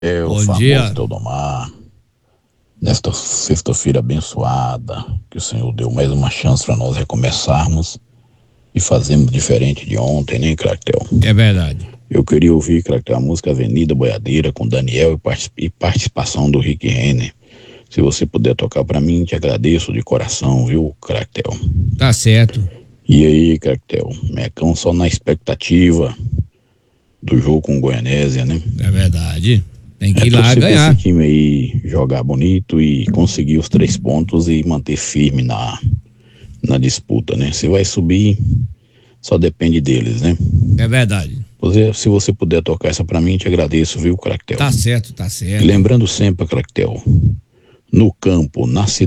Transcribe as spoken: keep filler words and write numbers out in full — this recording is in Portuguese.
É o Bom famoso dia. Teodomar. Nesta sexta-feira abençoada, que o Senhor deu mais uma chance para nós recomeçarmos e fazermos diferente de ontem, né, Cractel? É verdade. Eu queria ouvir, Cractel, a música Avenida Boiadeira com Daniel e, partic- e participação do Rick Renner. Se você puder tocar para mim, te agradeço de coração, viu, Cractel? Tá certo. E aí, Cractel, Mecão só na expectativa do jogo com o Goianésia, né? É verdade. Tem que É ir lá torcer para esse ganhar. time aí jogar bonito e conseguir os três pontos e manter firme na, na disputa, né? Se vai subir, só depende deles, né? É verdade. Você, se você puder tocar essa pra mim, te agradeço, viu, Cractel? Tá certo, tá E certo. lembrando sempre, Cractel, no campo, na cidade,